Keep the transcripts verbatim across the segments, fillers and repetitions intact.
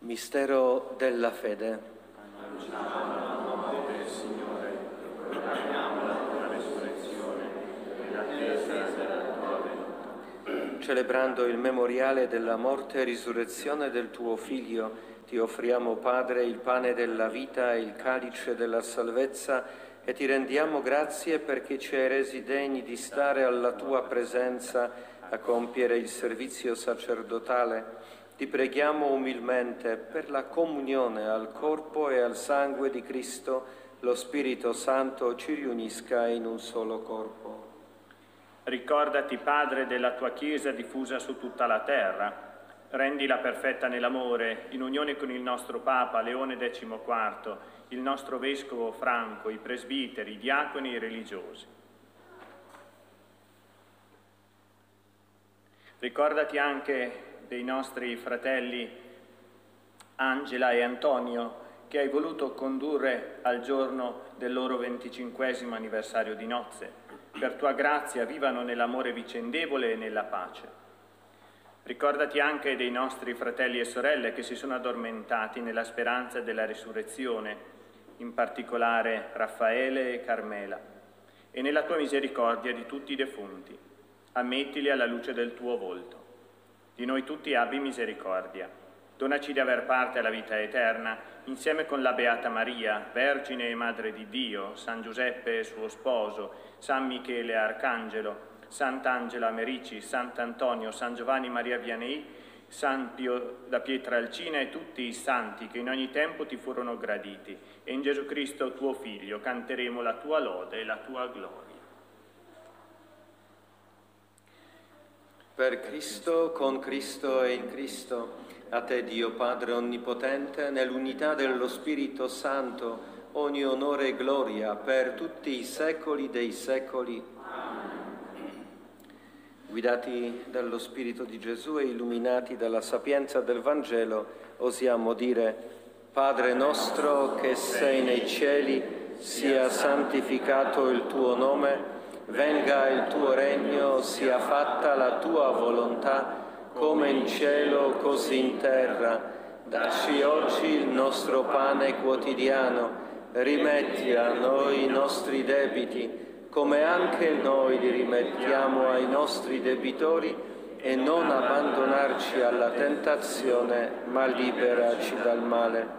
Mistero della fede. Annunciamo la morte del Signore, proclamiamo la tua resurrezione e l'attesa della tua venuta. Celebrando il memoriale della morte e risurrezione del tuo Figlio, ti offriamo, Padre, il pane della vita e il calice della salvezza e ti rendiamo grazie perché ci hai resi degni di stare alla tua presenza a compiere il servizio sacerdotale. Ti preghiamo umilmente per la comunione al corpo e al sangue di Cristo, lo Spirito Santo ci riunisca in un solo corpo. Ricordati, Padre, della tua Chiesa diffusa su tutta la terra. Rendila perfetta nell'amore, in unione con il nostro Papa Leone decimoquarto, il nostro Vescovo Franco, i presbiteri, i diaconi e i religiosi. Ricordati anche dei nostri fratelli Angela e Antonio, che hai voluto condurre al giorno del loro venticinquesimo anniversario di nozze. Per tua grazia vivano nell'amore vicendevole e nella pace. Ricordati anche dei nostri fratelli e sorelle che si sono addormentati nella speranza della risurrezione, in particolare Raffaele e Carmela, e nella tua misericordia di tutti i defunti. Ammettili alla luce del tuo volto. Di noi tutti abbi misericordia. Donaci di aver parte alla vita eterna, insieme con la Beata Maria, Vergine e Madre di Dio, San Giuseppe suo sposo, San Michele Arcangelo, Sant'Angela Merici, Sant'Antonio, San Giovanni Maria Vianney, San Pio da Pietrelcina e tutti i santi che in ogni tempo ti furono graditi. E in Gesù Cristo, tuo Figlio, canteremo la tua lode e la tua gloria. Per Cristo, con Cristo e in Cristo, a te Dio Padre Onnipotente, nell'unità dello Spirito Santo, ogni onore e gloria per tutti i secoli dei secoli. Amen. Guidati dallo Spirito di Gesù e illuminati dalla sapienza del Vangelo, osiamo dire: Padre nostro che sei nei cieli, sia santificato il tuo nome, venga il tuo regno, sia fatta la tua volontà, come in cielo così in terra. Dacci oggi il nostro pane quotidiano, rimetti a noi i nostri debiti, come anche noi li rimettiamo ai nostri debitori, e non abbandonarci alla tentazione, ma liberaci dal male.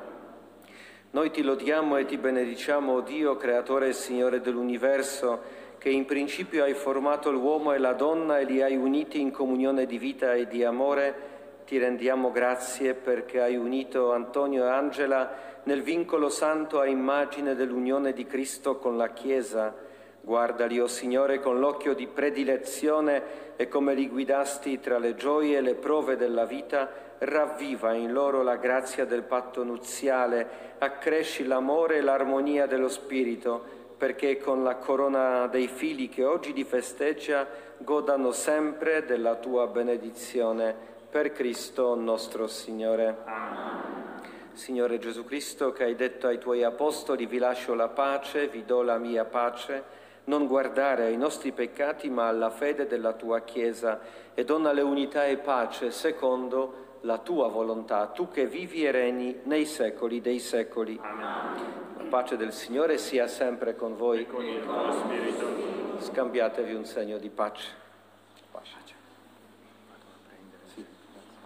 Noi ti lodiamo e ti benediciamo, o Dio, creatore e Signore dell'universo, che in principio hai formato l'uomo e la donna e li hai uniti in comunione di vita e di amore. Ti rendiamo grazie perché hai unito Antonio e Angela nel vincolo santo a immagine dell'unione di Cristo con la Chiesa. Guardali, o Signore, con l'occhio di predilezione e come li guidasti tra le gioie e le prove della vita, ravviva in loro la grazia del patto nuziale, accresci l'amore e l'armonia dello Spirito, perché con la corona dei figli che oggi ti festeggia godano sempre della tua benedizione. Per Cristo nostro Signore. Amen. Signore Gesù Cristo, che hai detto ai tuoi apostoli: vi lascio la pace, vi do la mia pace, non guardare ai nostri peccati ma alla fede della tua Chiesa, e donnale unità e pace secondo la tua volontà, tu che vivi e regni nei secoli dei secoli. Amen. La pace del Signore sia sempre con voi. E con il tuo spirito. Scambiatevi un segno di pace. Pace.